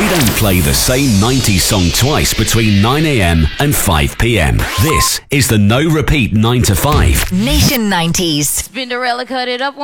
We don't play the same 90s song twice between 9 a.m. and 5 p.m. This is the No Repeat 9 to 5. Nation 90s. Spinderella cut it up.